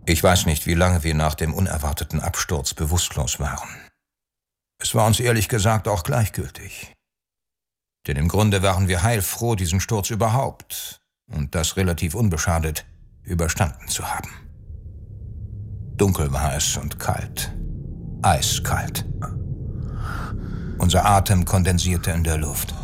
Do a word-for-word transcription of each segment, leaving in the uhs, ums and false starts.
Ich weiß nicht, wie lange wir nach dem unerwarteten Absturz bewusstlos waren. Es war uns ehrlich gesagt auch gleichgültig. Denn im Grunde waren wir heilfroh, diesen Sturz überhaupt, und das relativ unbeschadet, überstanden zu haben. Dunkel war es und kalt. Eiskalt. Unser Atem kondensierte in der Luft.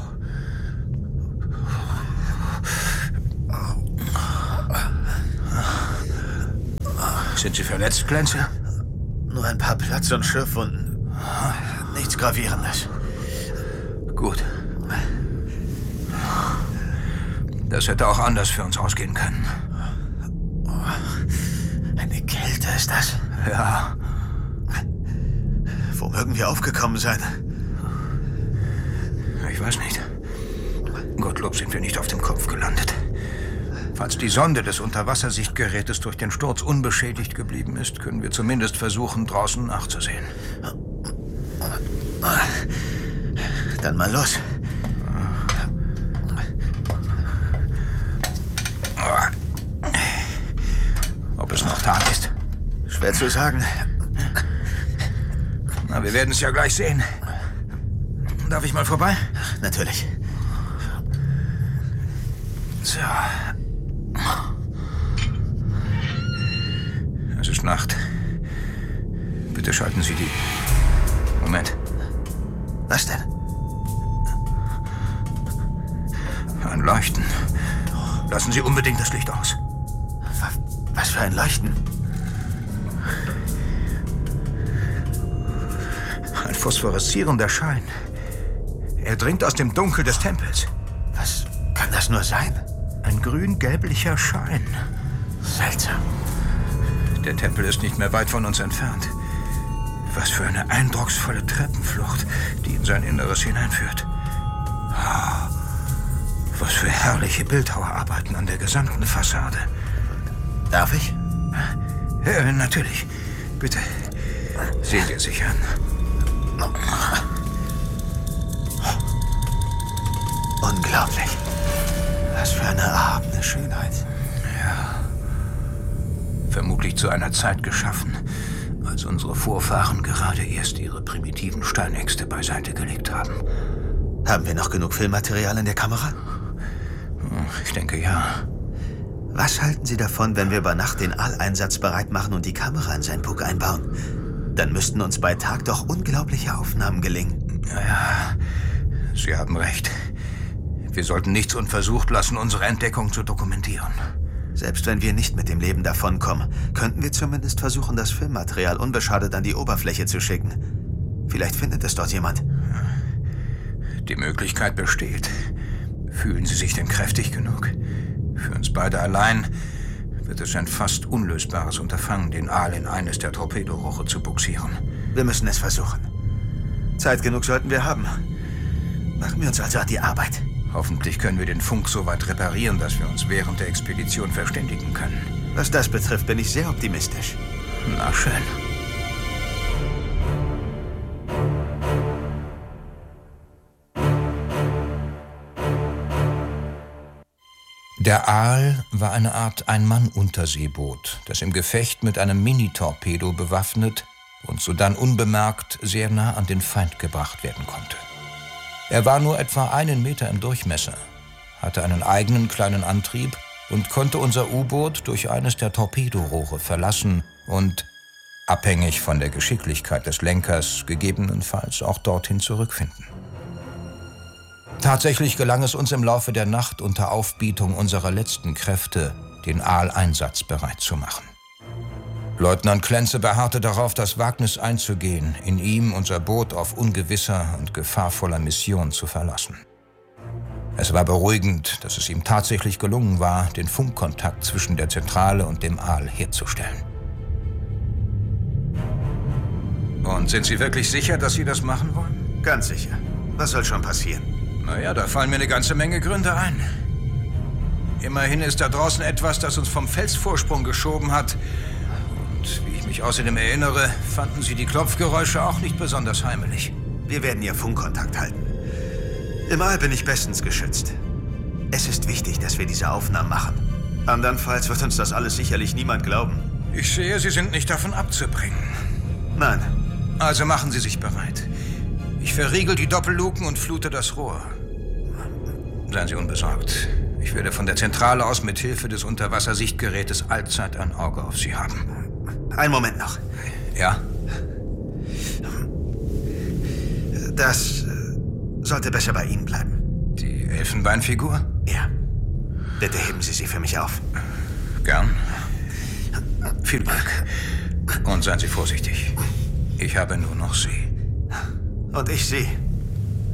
Sind Sie verletzt, Clancy? Nur ein paar Platz- und Schürfwunden. Nichts Gravierendes. Gut. Das hätte auch anders für uns ausgehen können. Eine Kälte ist das? Ja. Wo mögen wir aufgekommen sein? Ich weiß nicht. Gottlob sind wir nicht auf dem Kopf gelandet. Falls die Sonde des Unterwassersichtgerätes durch den Sturz unbeschädigt geblieben ist, können wir zumindest versuchen, draußen nachzusehen. Dann mal los. Ob es noch Tag ist? Schwer zu sagen. Na, wir werden es ja gleich sehen. Darf ich mal vorbei? Natürlich. So. Es ist Nacht. Bitte schalten Sie die... Moment. Was denn? Ein Leuchten. Lassen Sie unbedingt das Licht aus. Was für ein Leuchten? Ein phosphoreszierender Schein. Er dringt aus dem Dunkel des Tempels. Was kann das nur sein? Ein grün-gelblicher Schein. Seltsam. Der Tempel ist nicht mehr weit von uns entfernt. Was für eine eindrucksvolle Treppenflucht, die in sein Inneres hineinführt. Was für herrliche Bildhauerarbeiten an der gesamten Fassade. Darf ich? Ja, natürlich. Bitte. Sehen Sie es sich an. Unglaublich. Was für eine erhabene Schönheit. Ja. Vermutlich zu einer Zeit geschaffen, als unsere Vorfahren gerade erst ihre primitiven Steinäxte beiseite gelegt haben. Haben wir noch genug Filmmaterial in der Kamera? Ich denke, ja. Was halten Sie davon, wenn wir über Nacht den Aaleinsatz bereit machen und die Kamera in sein Puck einbauen? Dann müssten uns bei Tag doch unglaubliche Aufnahmen gelingen. Ja, Sie haben recht. Wir sollten nichts unversucht lassen, unsere Entdeckung zu dokumentieren. Selbst wenn wir nicht mit dem Leben davonkommen, könnten wir zumindest versuchen, das Filmmaterial unbeschadet an die Oberfläche zu schicken. Vielleicht findet es dort jemand. Die Möglichkeit besteht. Fühlen Sie sich denn kräftig genug? Für uns beide allein wird es ein fast unlösbares Unterfangen, den Aal in eines der Torpedorohre zu buxieren. Wir müssen es versuchen. Zeit genug sollten wir haben. Machen wir uns also an die Arbeit. Hoffentlich können wir den Funk so weit reparieren, dass wir uns während der Expedition verständigen können. Was das betrifft, bin ich sehr optimistisch. Na schön. Der Aal war eine Art Ein-Mann-Unterseeboot, das im Gefecht mit einem Mini-Torpedo bewaffnet und sodann unbemerkt sehr nah an den Feind gebracht werden konnte. Er war nur etwa einen Meter im Durchmesser, hatte einen eigenen kleinen Antrieb und konnte unser U-Boot durch eines der Torpedorohre verlassen und, abhängig von der Geschicklichkeit des Lenkers, gegebenenfalls auch dorthin zurückfinden. Tatsächlich gelang es uns im Laufe der Nacht unter Aufbietung unserer letzten Kräfte, den Aal einsatzbereit zu machen. Leutnant Klenze beharrte darauf, das Wagnis einzugehen, in ihm unser Boot auf ungewisser und gefahrvoller Mission zu verlassen. Es war beruhigend, dass es ihm tatsächlich gelungen war, den Funkkontakt zwischen der Zentrale und dem Aal herzustellen. Und sind Sie wirklich sicher, dass Sie das machen wollen? Ganz sicher. Was soll schon passieren? Naja, da fallen mir eine ganze Menge Gründe ein. Immerhin ist da draußen etwas, das uns vom Felsvorsprung geschoben hat. Und wie ich mich außerdem erinnere, fanden Sie die Klopfgeräusche auch nicht besonders heimelig. Wir werden Ihr Funkkontakt halten. Im All bin ich bestens geschützt. Es ist wichtig, dass wir diese Aufnahmen machen. Andernfalls wird uns das alles sicherlich niemand glauben. Ich sehe, Sie sind nicht davon abzubringen. Nein. Also machen Sie sich bereit. Ich verriegel die Doppelluken und flute das Rohr. Seien Sie unbesorgt. Ich werde von der Zentrale aus mit Hilfe des Unterwassersichtgerätes allzeit ein Auge auf Sie haben. Einen Moment noch. Ja? Das äh, sollte besser bei Ihnen bleiben. Die Elfenbeinfigur? Ja. Bitte heben Sie sie für mich auf. Gern. Viel Glück. Und seien Sie vorsichtig. Ich habe nur noch Sie. Und ich Sie.